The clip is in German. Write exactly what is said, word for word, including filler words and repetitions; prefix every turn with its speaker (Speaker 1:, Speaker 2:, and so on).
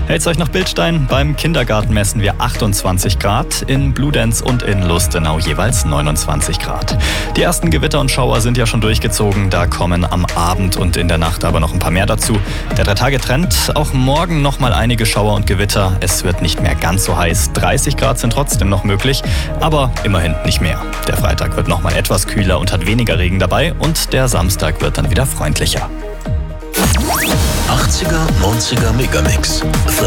Speaker 1: Hält's euch nach Bildstein. Beim Kindergarten messen wir achtundzwanzig Grad, in Bludenz und in Lustenau jeweils neunundzwanzig Grad. Die ersten Gewitter und Schauer sind ja schon durchgezogen, da kommen am Abend und in der Nacht aber noch ein paar mehr dazu. Der Drei-Tage-Trend, auch morgen nochmal einige Schauer und Gewitter. Es wird nicht mehr ganz so heiß, dreißig Grad sind trotzdem noch möglich, aber immerhin nicht mehr. Der Freitag wird nochmal etwas kühler und hat weniger Regen dabei und der Samstag wird dann wieder freundlicher.
Speaker 2: achtziger, neunziger Megamix.